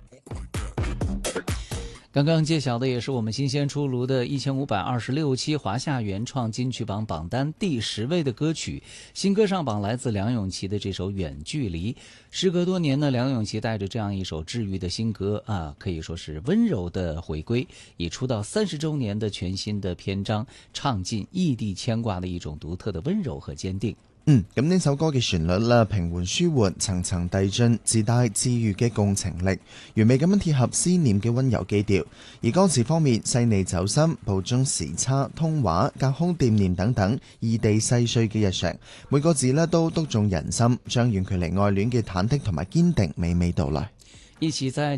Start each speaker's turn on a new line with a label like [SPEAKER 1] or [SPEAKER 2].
[SPEAKER 1] 刚刚揭晓的也是我们新鲜出炉的1526期华夏原创金曲榜榜单第10位的歌曲，新歌上榜来自梁咏琪的这首《远距离》。时隔多年呢，梁咏琪带着这样一首治愈的新歌可以说是温柔的回归，以出道30周年的全新的篇章，唱尽异地牽掛的一種獨特的溫柔和堅定。
[SPEAKER 2] 咁呢首歌嘅旋律啦，平緩舒緩，層層遞進，自帶治愈嘅共情力，完美咁樣貼合思念嘅溫柔基調。而歌詞方面，細膩走心，捕捉時差、通話、隔空惦念等等，異地細碎嘅日常，每個字呢都篤中人心，將遠距離愛戀嘅忐忑同埋堅定娓娓道來。
[SPEAKER 1] 一起在